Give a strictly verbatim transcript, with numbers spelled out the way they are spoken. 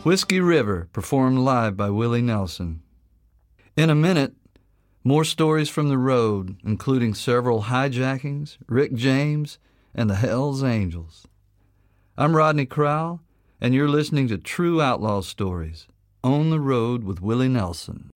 Whiskey River, performed live by Willie Nelson. In a minute, more stories from the road, including several hijackings, Rick James, and the Hells Angels. I'm Rodney Crowell, and you're listening to True Outlaw Stories, On the Road with Willie Nelson.